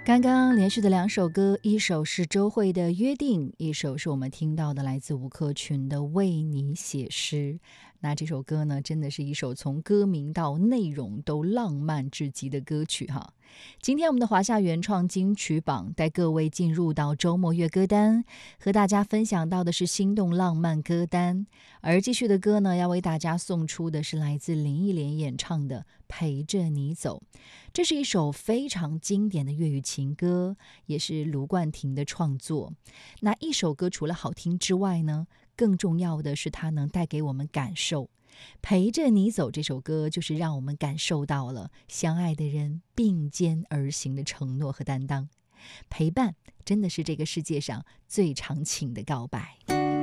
刚刚连续的两首歌，一首是周蕙的《约定》，一首是我们听到的来自吴克群的《为你写诗》。那这首歌呢，真的是一首从歌名到内容都浪漫至极的歌曲哈。今天我们的华夏原创金曲榜带各位进入到周末月歌单，和大家分享到的是心动浪漫歌单。而继续的歌呢，要为大家送出的是来自林忆莲演唱的《陪着你走》。这是一首非常经典的粤语情歌，也是卢冠廷的创作。那一首歌除了好听之外呢，更重要的是它能带给我们感受。陪着你走这首歌就是让我们感受到了相爱的人并肩而行的承诺和担当。陪伴真的是这个世界上最长情的告白。